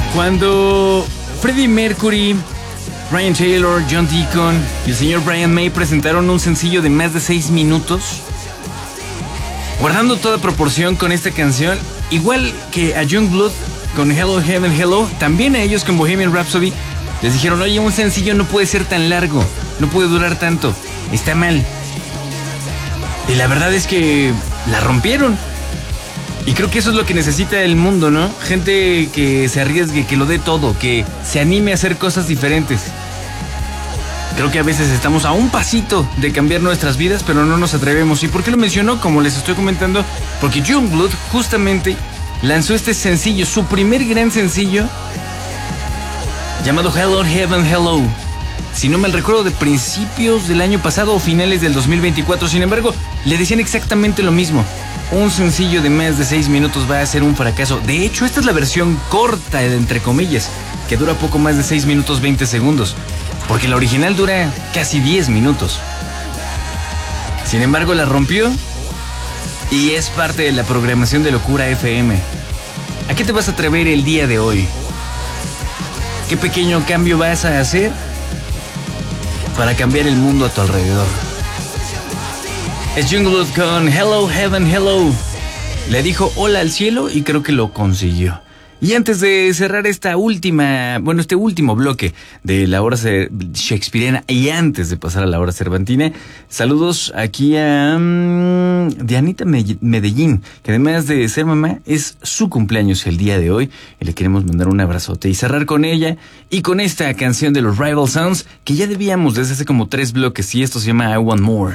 Cuando Freddie Mercury, Ryan Taylor, John Deacon y el señor Brian May presentaron un sencillo de más de 6 minutos, guardando toda proporción con esta canción, igual que a Youngblood con Hello Heaven Hello, también a ellos con Bohemian Rhapsody, les dijeron, oye, un sencillo no puede ser tan largo, no puede durar tanto, está mal. Y la verdad es que la rompieron. Y creo que eso es lo que necesita el mundo, ¿no? Gente que se arriesgue, que lo dé todo, que se anime a hacer cosas diferentes. Creo que a veces estamos a un pasito de cambiar nuestras vidas, pero no nos atrevemos. ¿Y por qué lo menciono? Como les estoy comentando, porque Youngblood justamente lanzó este sencillo, su primer gran sencillo, llamado Hello Heaven Hello. Si no mal recuerdo, de principios del año pasado o finales del 2024. Sin embargo, le decían exactamente lo mismo. Un sencillo de más de 6 minutos va a ser un fracaso. De hecho, esta es la versión corta, entre comillas, que dura poco más de 6 minutos 20 segundos. Porque la original dura casi 10 minutos. Sin embargo, la rompió y es parte de la programación de Locura FM. ¿A qué te vas a atrever el día de hoy? ¿Qué pequeño cambio vas a hacer para cambiar el mundo a tu alrededor? Es Youngblood con Hello Heaven Hello. Le dijo hola al cielo y creo que lo consiguió. Y antes de cerrar este último bloque de la hora shakespeariana y antes de pasar a la hora cervantina, saludos aquí a Dianita Medellín, que además de ser mamá, es su cumpleaños el día de hoy y le queremos mandar un abrazote y cerrar con ella y con esta canción de los Rival Sons que ya debíamos desde hace como 3 bloques y esto se llama I Want More.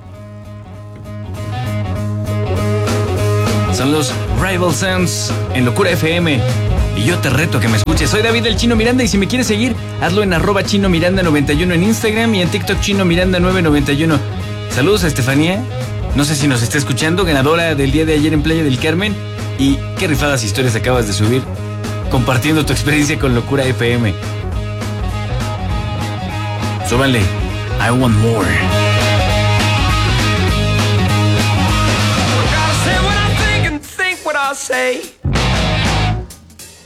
Son los Rival Sons en Locura FM y yo te reto a que me escuches. Soy David el Chino Miranda y si me quieres seguir, hazlo en @ChinoMiranda91 en Instagram y en TikTok ChinoMiranda991. Saludos a Estefanía, no sé si nos está escuchando, ganadora del día de ayer en Playa del Carmen. Y qué rifadas historias acabas de subir compartiendo tu experiencia con Locura FM. Súbanle, I Want More. What I say